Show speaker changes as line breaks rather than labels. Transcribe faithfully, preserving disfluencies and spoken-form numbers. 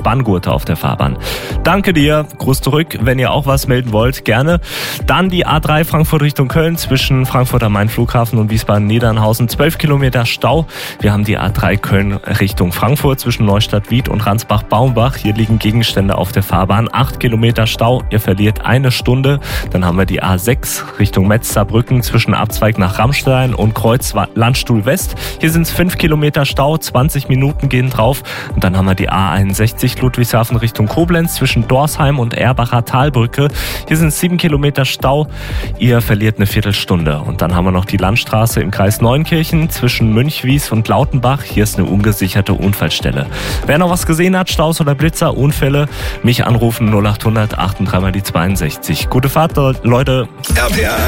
Spanngurte auf der Fahrbahn. Danke dir, Gruß zurück. Wenn ihr auch was melden wollt, gerne. Dann die A drei Frankfurt Richtung Köln zwischen Frankfurt am Main Flughafen und Wiesbaden-Niedernhausen. zwölf Kilometer Stau. Wir haben die A drei Köln Richtung Frankfurt zwischen Neustadt-Wied und Ransbach-Baumbach. Hier liegen Gegenstände auf der Fahrbahn. acht Kilometer Stau. Ihr verliert eine Stunde. Dann haben wir die A sechs Richtung Metz-Saarbrücken zwischen Abzweig nach Ramstein und Kreuz Landstuhl West. Hier sind es fünf Kilometer Stau. zwanzig Minuten gehen drauf. Und dann haben wir die A einundsechzig Ludwigshafen Richtung Koblenz zwischen Dorsheim und Erbacher Talbrücke. Hier sind es sieben Kilometer Stau. Ihr verliert eine Viertelstunde. Und dann haben wir noch die Landstraße im Kreis Neunkirchen zwischen Münchwies und Lautenbach. Hier ist eine ungesicherte Unfallstelle. Wer noch was gesehen hat, Staus oder Blitzer, Unfälle, mich anrufen null acht hundert achtunddreißig mal die zweiundsechzig. Gute Fahrt, Leute.
R P R